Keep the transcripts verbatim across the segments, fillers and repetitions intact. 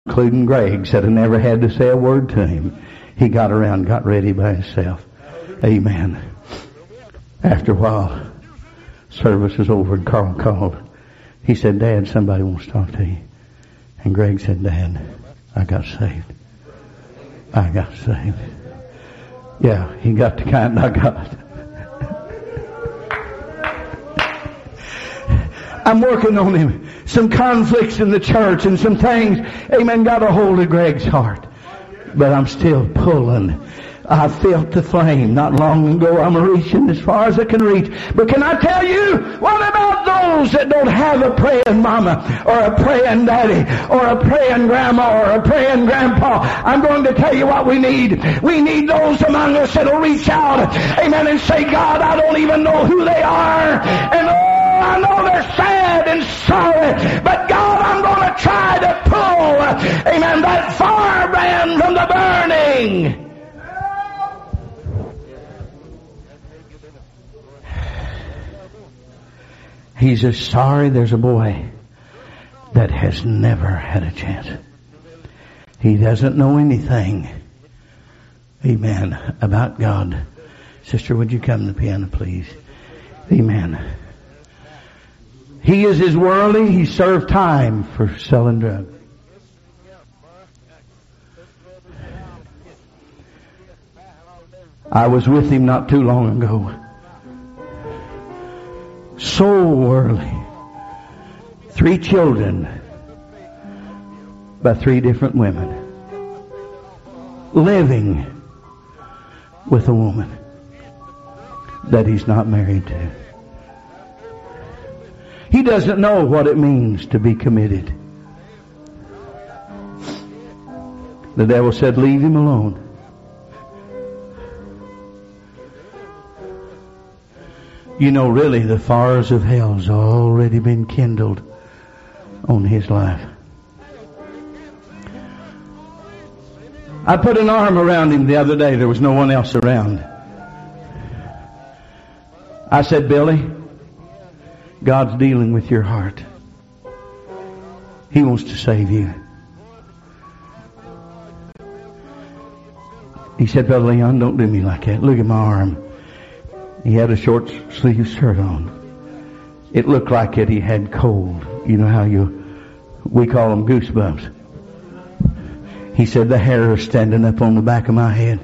including Greg, said I never had to say a word to him. He got around, got ready by himself. Amen. After a while, service was over and Carl called. He said, Dad, somebody wants to talk to you. And Greg said, Dad, I got saved. I got saved. Yeah, he got the kind I got. I'm working on him. Some conflicts in the church and some things, amen, got a hold of Greg's heart. But I'm still pulling. I felt the flame not long ago. I'm reaching as far as I can reach. But can I tell you, what about those that don't have a praying mama or a praying daddy or a praying grandma or a praying grandpa? I'm going to tell you what we need. We need those among us that'll reach out, amen, and say, God, I don't even know who they are. And oh, I know they're sad and sorry. But God, I'm going to try to pull, amen, that firebrand from the burning. He's just sorry there's a boy that has never had a chance. He doesn't know anything, amen, about God. Sister, would you come to the piano, please? Amen. He is his worldly. He served time for selling drugs. I was with him not too long ago. So worldly. Three children by three different women. Living with a woman that he's not married to. He doesn't know what it means to be committed. The devil said, leave him alone. You know, really, the fires of hell's already been kindled on his life. I put an arm around him the other day. There was no one else around. I said, Billy, God's dealing with your heart. He wants to save you. He said, Brother Leon, don't do me like that. Look at my arm. He had a short sleeve shirt on. It looked like it. He had cold. You know how you, we call them goosebumps. He said, the hair is standing up on the back of my head.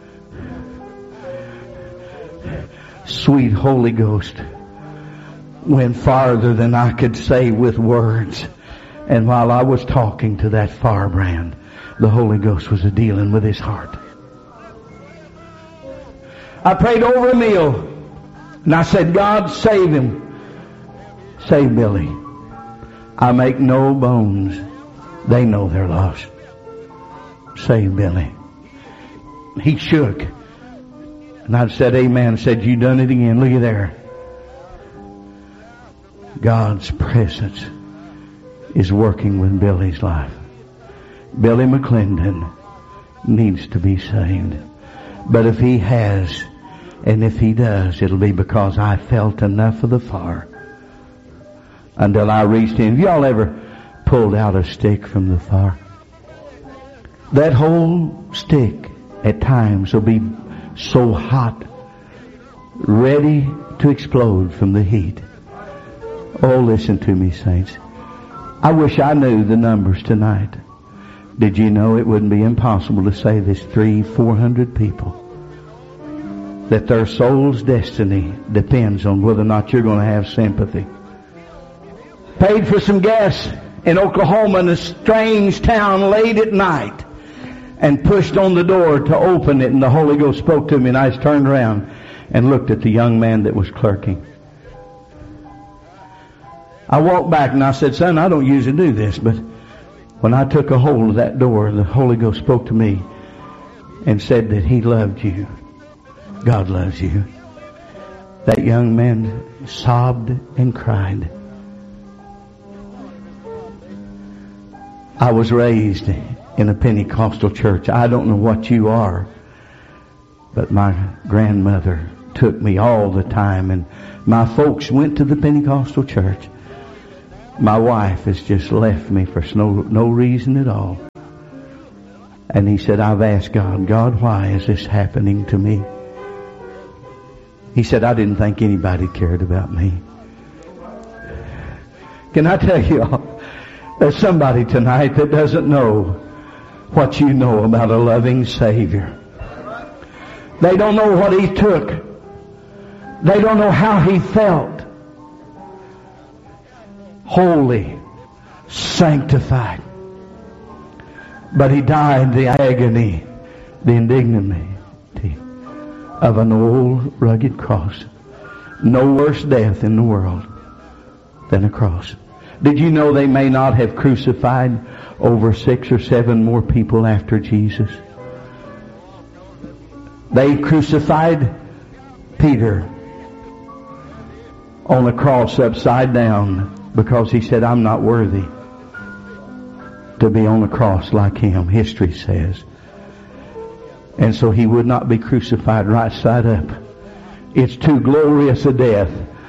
Sweet Holy Ghost went farther than I could say with words. And while I was talking to that firebrand, the Holy Ghost was dealing with his heart. I prayed over a meal, and I said, God, save him. Save Billy. I make no bones. They know they're lost. Save Billy. He shook. And I said, amen. I said, you done it again. Look at there. God's presence is working with Billy's life. Billy McClendon needs to be saved. But if he has, and if he does, it'll be because I felt enough of the fire until I reached in. Have y'all ever pulled out a stick from the fire? That whole stick at times will be so hot, ready to explode from the heat. Oh, listen to me, saints. I wish I knew the numbers tonight. Did you know it wouldn't be impossible to say there's three, four hundred people that their soul's destiny depends on whether or not you're going to have sympathy. Paid for some gas in Oklahoma in a strange town late at night and pushed on the door to open it, and the Holy Ghost spoke to me, and I just turned around and looked at the young man that was clerking. I walked back and I said, son, I don't usually do this, but when I took a hold of that door, the Holy Ghost spoke to me and said that He loved you. God loves you. That young man sobbed and cried. I was raised in a Pentecostal church. I don't know what you are, but my grandmother took me all the time, and my folks went to the Pentecostal church. My wife has just left me for no, no reason at all. And he said, I've asked God, God, why is this happening to me? He said, I didn't think anybody cared about me. Can I tell you all, there's somebody tonight that doesn't know what you know about a loving Savior. They don't know what He took. They don't know how He felt. Holy, sanctified. But He died the agony, the indignity of an old rugged cross. No worse death in the world than a cross. Did you know they may not have crucified over six or seven more people after Jesus? They crucified Peter on the cross upside down because he said, I'm not worthy to be on the cross like him, history says. And so he would not be crucified right side up. It's too glorious a death.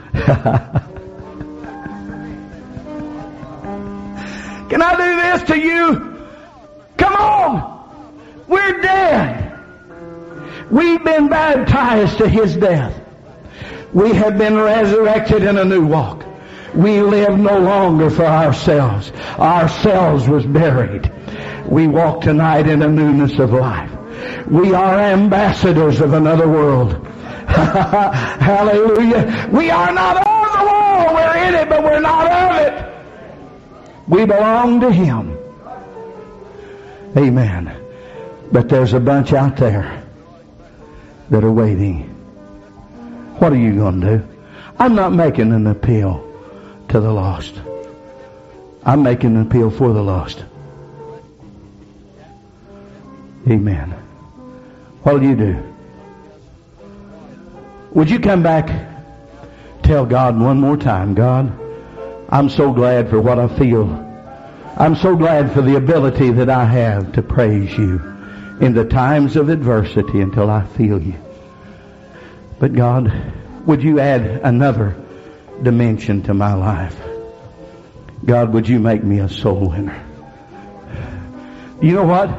Can I do this to you? Come on! We're dead. We've been baptized to His death. We have been resurrected in a new walk. We live no longer for ourselves. Ourselves was buried. We walk tonight in a newness of life. We are ambassadors of another world. Hallelujah. We are not of the world. We're in it, but we're not of it. We belong to Him. Amen. But there's a bunch out there that are waiting. What are you going to do? I'm not making an appeal to the lost. I'm making an appeal for the lost. Amen. What'll you do? Would you come back, tell God one more time, God, I'm so glad for what I feel. I'm so glad for the ability that I have to praise You in the times of adversity until I feel You. But God, would You add another dimension to my life? God, would You make me a soul winner? You know what?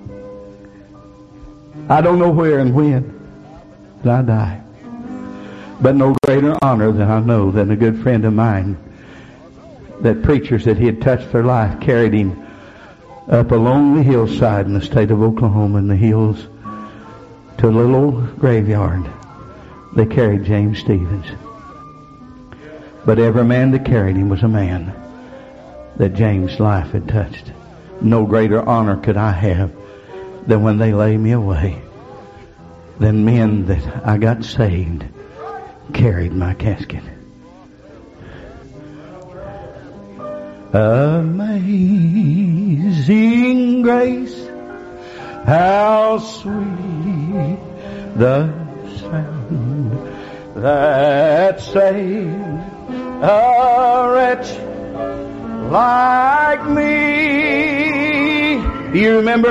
I don't know where and when I die. But no greater honor than I know than a good friend of mine, that preachers that he had touched their life carried him up a lonely hillside in the state of Oklahoma in the hills to a little old graveyard. They carried James Stevens. But every man that carried him was a man that James' life had touched. No greater honor could I have than when they lay me away, than men that I got saved carried my casket. Amazing grace, how sweet the sound that saved a wretch like me. Do you remember